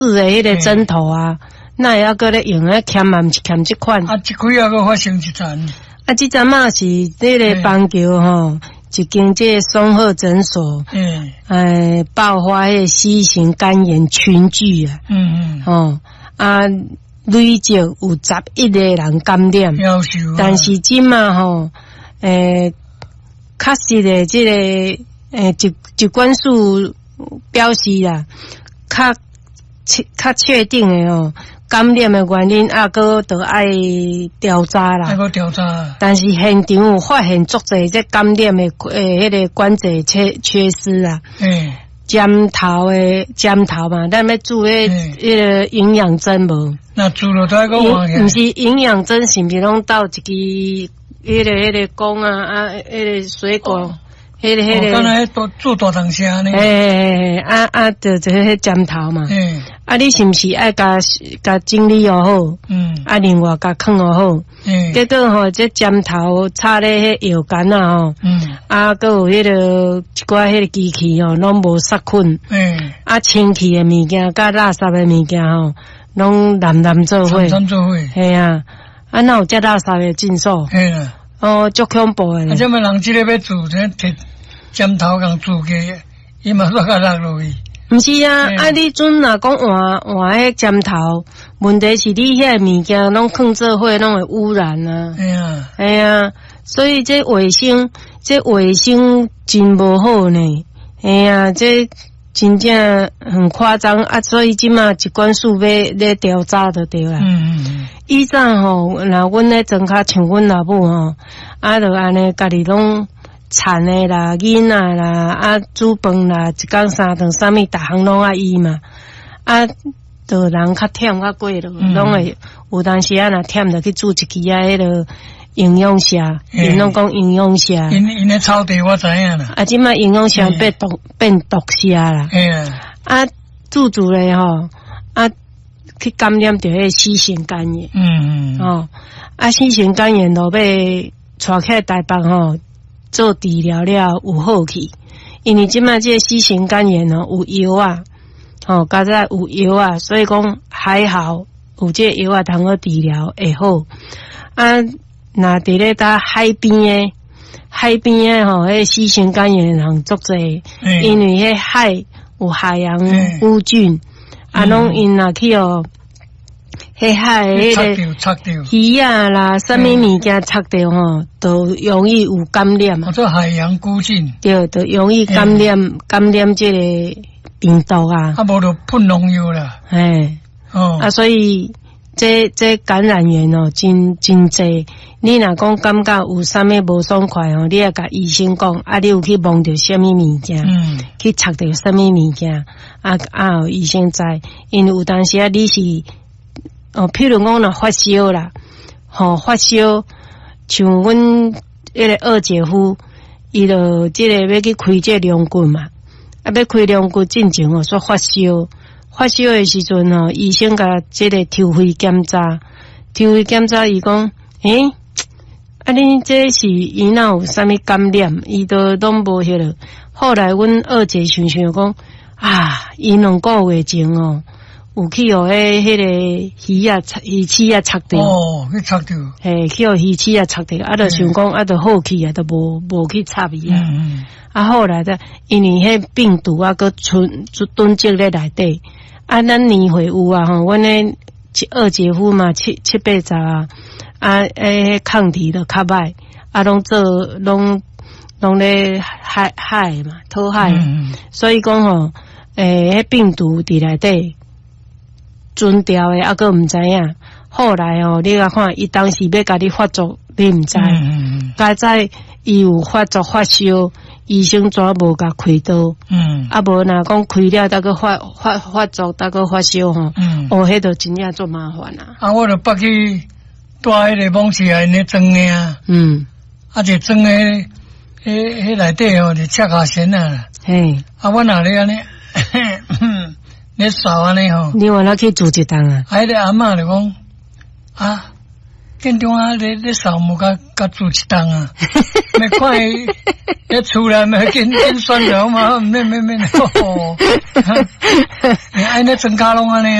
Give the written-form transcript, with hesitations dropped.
的迄个针头啊，那也要搁咧用咧欠嘛，毋是欠这款。 啊，这几啊个发生一阵。 啊，这阵嘛是这个邦桥吼，一间这个松鹤诊所，爆发迄个 C 型肝炎群聚啊，累积有11个人感染，但是即嘛吼，确实的这个疾管署表示啦，较确定的哦，感染的原因搁得爱调查啦，但是现场有发现足侪这感染的迄个管制缺失啊。尖头嘛，咱要注迄个营养针无？ 那注了都讲， 毋是营养针，是毋是拢倒一支迄个弓啊迄个水果，迄个。 刚才做大当声呢。 就迄尖头嘛。你是毋是爱甲整理又好？另外甲放又好。结果吼，这尖头插咧迄药杆啊吼。搁有迄个一寡迄个机器吼，拢无杀菌。清气的物件甲垃圾的物件吼，拢黏做伙。系啊，哪有遮垃圾的进数？足恐怖的。 这么人即个要做，摕尖头共做嘅，伊嘛落甲落落去。 毋是啊，你阵若讲换迄尖头，问题是你遐物件拢放做伙，拢会污染啊。系啊，所以这卫生真无好呢。这真正很夸张啊！所以即马疾管署要咧调查就对啦。以前吼，若阮咧庄脚像阮老母吼，就安尼家己拢产的啦、囡仔啦、煮饭啦，一工3顿，啥物逐项拢爱伊嘛。就人较忝较贵咯，拢会有当时若忝就去煮一支迄个营养社，因拢讲营养社。 因咧草地我知影啦。 即摆营养社变毒社啦。煮咧吼，去感染着迄C型肝炎。C型肝炎落尾带起来台北吼。做治疗了有好去，因为即摆这C型肝炎有药啊，加在有药啊，所以讲还好有这药啊，通好治疗会好。那伫咧搭海边诶吼，迄C型肝炎人足济，因为迄海有海洋污菌，拢因若去迄海迄个鱼啊啦，啥物物件插着吼，都容易有感染。 做海洋菇菌。 对，都容易感染这个病毒啊。 无就喷农药啦。 所以这感染源真济。你若讲感觉有啥物无爽快你要甲医生讲，你有去摸着啥物物件，去插着啥物物件，医生知，因为有当时你是。譬如讲若发烧啦，发烧，像阮迄个二姐夫，伊就即个要去开这梁骨嘛，要开梁骨进前说发烧的时阵医生甲即个抽血检查，伊讲，你这是伊哪有啥物感染，伊都拢无迄落。后来阮二姐想讲，伊2个月前有去迄个鱼翅插着。 去插着。 去鱼翅插着，就想讲就好去就无去插伊后来因为迄病毒搁囤积咧内底，咱年岁有阮咧二姐夫嘛7、8十抗体就较歹，拢咧害嘛，讨害。所以讲迄病毒伫内底。存掉的搁毋知影，后来你甲看，伊当时要甲你发作，你毋知，加在伊有发作发烧，医生怎无甲开刀？无若讲开了，再搁发作，再搁发烧迄就真正做麻烦啦。 我就捌去带迄个网匙来咧装的就装的迄内底就赤下身啦。我若咧安尼。你扫安尼吼， 你话那去住一档啊？ 迄个阿嬷就讲紧张啊！你扫墓甲做一档啊！没看伊咧厝内咪紧酸了嘛？免，安尼增加拢安尼。